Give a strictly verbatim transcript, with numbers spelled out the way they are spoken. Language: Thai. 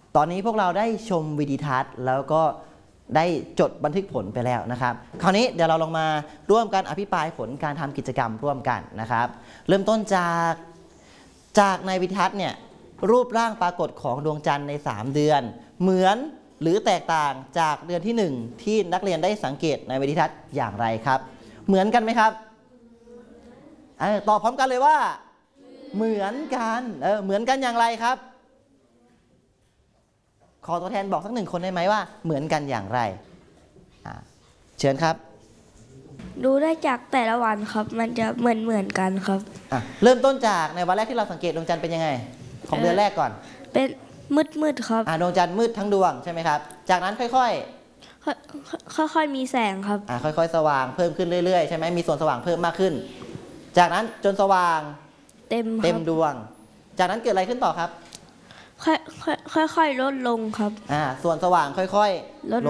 ตอนนี้พวกเราได้ชมวิดีทัศน์แล้วก็ได้จดบันทึกผลไปแล้วนะครับคราวนี้เดี๋ยวเราลองมาร่วมกันอภิปรายผลการทำกิจกรรมร่วมกันนะครับเริ่มต้นจากจากในวิดีทัศน์เนี่ยรูปร่างปรากฏของดวงจันทร์ในสามเดือนเหมือนหรือแตกต่างจากเดือนที่หนึ่งที่นักเรียนได้สังเกตในวิดีทัศน์อย่างไรครับเหมือนกันไหมครับเออตอบพร้อมกันเลยว่าเหมือนกันเออเหมือนกันอย่างไรครับขอตัวแทนบอกสักหนึ่งคนได้ไหมว่าเหมือนกันอย่างไรเชิญครับดูได้จากแต่ละวันครับมันจะเหมือนเหมือนกันครับเริ่มต้นจากในวันแรกที่เราสังเกตดวงจันทร์เป็นยังไงของเดือนแรกก่อนเป็นมืดมืดครับดวงจันทร์มืดทั้งดวงใช่ไหมครับจากนั้นค่อยๆค่อยๆมีแสงครับค่อยๆสว่างเพิ่มขึ้นเรื่อยๆใช่ไหมมีส่วนสว่างเพิ่มมากขึ้นจากนั้นจนสว่างเต็มเต็มดวงจากนั้นเกิดอะไรขึ้นต่อครับค่อยๆค่อยๆลดลงครับส่วนสว่างค่อยๆลด